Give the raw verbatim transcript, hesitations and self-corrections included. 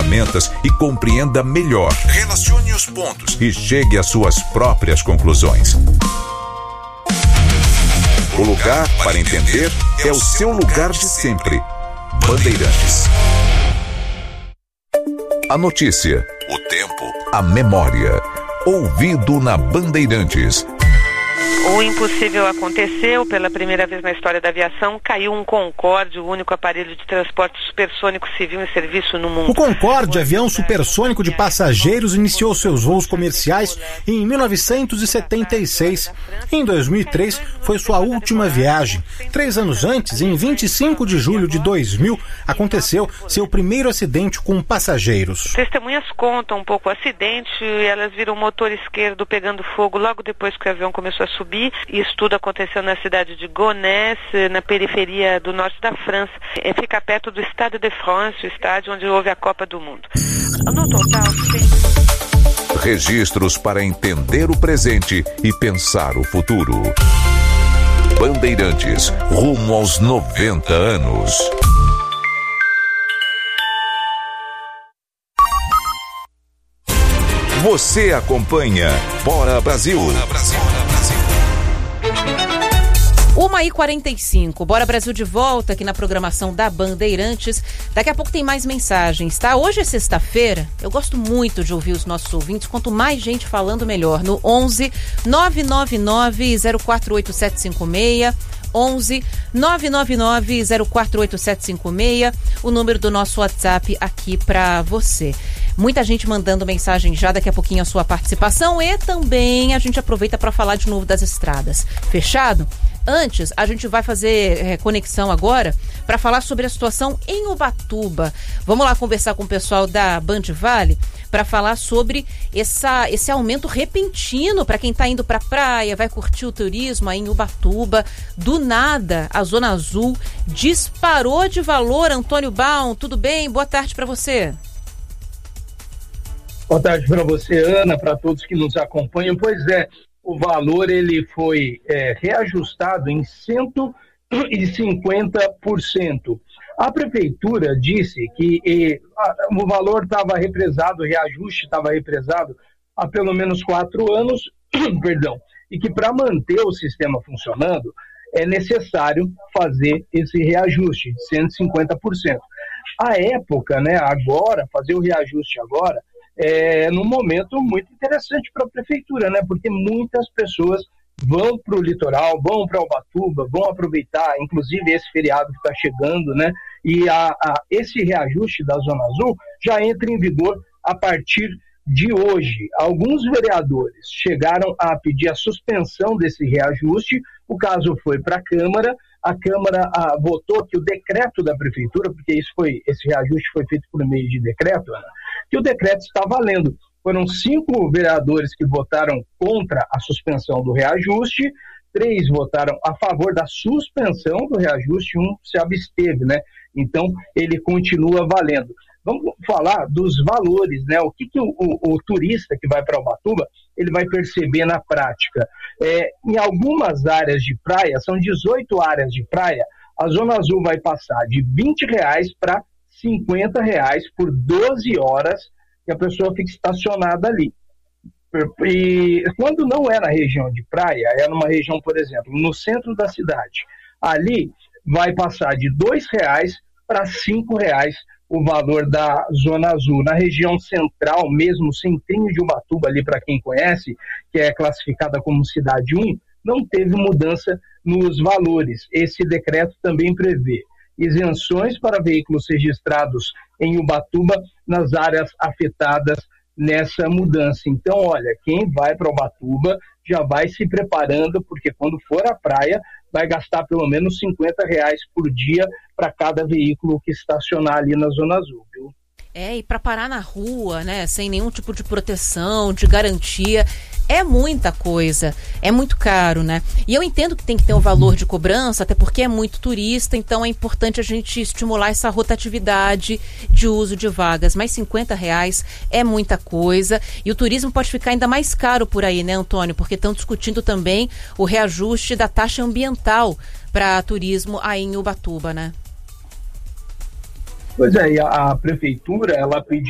ferramentas e compreenda melhor. Relacione os pontos e chegue às suas próprias conclusões. O lugar para entender é o seu lugar de sempre. Bandeirantes. A notícia, o tempo, a memória. Ouvido na Bandeirantes. O impossível aconteceu. Pela primeira vez na história da aviação, caiu um Concorde, o único aparelho de transporte supersônico civil em serviço no mundo. O Concorde, avião supersônico de passageiros, iniciou seus voos comerciais em mil novecentos e setenta e seis. Em dois mil e três, foi sua última viagem. Três anos antes, em vinte e cinco de julho de dois mil, aconteceu seu primeiro acidente com passageiros. Testemunhas contam um pouco o acidente e elas viram o motor esquerdo pegando fogo logo depois que o avião começou a subir. Isso tudo aconteceu na cidade de Gonesse, na periferia do norte da França. Fica perto do Stade de France, o estádio onde houve a Copa do Mundo. No total, tem... Registros para entender o presente e pensar o futuro. Bandeirantes, rumo aos noventa anos. Você acompanha Bora Brasil. Bora Brasil. uma e quarenta e cinco, Bora Brasil de volta aqui na programação da Bandeirantes. Daqui a pouco tem mais mensagens, tá? Hoje é sexta-feira, eu gosto muito de ouvir os nossos ouvintes, quanto mais gente falando melhor, no onze nove nove nove zero quatro oito sete cinco seis, onze nove nove nove zero quatro oito sete cinco seis, o número do nosso WhatsApp aqui pra você. Muita gente mandando mensagem já, daqui a pouquinho a sua participação, e também a gente aproveita para falar de novo das estradas. Fechado? Antes, a gente vai fazer é, conexão agora para falar sobre a situação em Ubatuba. Vamos lá conversar com o pessoal da Band Vale para falar sobre essa, esse aumento repentino para quem está indo para a praia, vai curtir o turismo aí em Ubatuba. Do nada, a Zona Azul disparou de valor. Antônio Baum, tudo bem? Boa tarde para você. Boa tarde para você, Ana, para todos que nos acompanham. Pois é, o valor ele foi é, reajustado em cento e cinquenta por cento. A prefeitura disse que e, a, o valor estava represado, o reajuste estava represado há pelo menos quatro anos, perdão, e que para manter o sistema funcionando é necessário fazer esse reajuste de cento e cinquenta por cento. À época, né, agora, fazer o reajuste agora, é num momento muito interessante para a prefeitura, né? Porque muitas pessoas vão para o litoral, vão para Ubatuba, vão aproveitar, inclusive esse feriado que está chegando, né? E a, a, esse reajuste da Zona Azul já entra em vigor a partir de hoje. Alguns vereadores chegaram a pedir a suspensão desse reajuste, o caso foi para a Câmara, a Câmara a, votou que o decreto da prefeitura, porque isso foi, esse reajuste foi feito por meio de decreto, Ana, que o decreto está valendo. Foram cinco vereadores que votaram contra a suspensão do reajuste, três votaram a favor da suspensão do reajuste, um se absteve, né? Então, ele continua valendo. Vamos falar dos valores, né? O que, que o, o, o turista que vai para Ubatuba, ele vai perceber na prática. É, em algumas áreas de praia, são dezoito áreas de praia, a Zona Azul vai passar de vinte reais para cinquenta reais por doze horas que a pessoa fica estacionada ali. E quando não é na região de praia, é numa região, por exemplo, no centro da cidade, ali vai passar de dois reais para cinco reais o valor da Zona Azul. Na região central, mesmo centrinho de Ubatuba, ali para quem conhece, que é classificada como cidade um, não teve mudança nos valores. Esse decreto também prevê isenções para veículos registrados em Ubatuba nas áreas afetadas nessa mudança. Então, olha, quem vai para Ubatuba já vai se preparando, porque quando for à praia vai gastar pelo menos cinquenta reais por dia para cada veículo que estacionar ali na Zona Azul, viu? É, e para parar na rua, né, sem nenhum tipo de proteção, de garantia, é muita coisa, é muito caro, né? E eu entendo que tem que ter um valor de cobrança, até porque é muito turista, então é importante a gente estimular essa rotatividade de uso de vagas, mas cinquenta reais é muita coisa, e o turismo pode ficar ainda mais caro por aí, né, Antônio? Porque estão discutindo também o reajuste da taxa ambiental para turismo aí em Ubatuba, né? Pois é, e a, a prefeitura, ela pediu